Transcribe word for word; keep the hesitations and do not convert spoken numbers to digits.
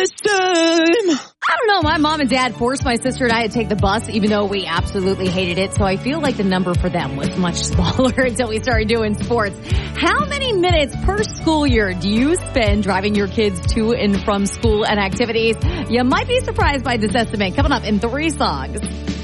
this time. I don't know. My mom and dad forced my sister and I to take the bus, even though we absolutely hated it. So I feel like the number for them was much smaller until we started doing sports. How many minutes per school year do you spend driving your kids to and from school and activities? You might be surprised by this estimate. Coming up in three songs.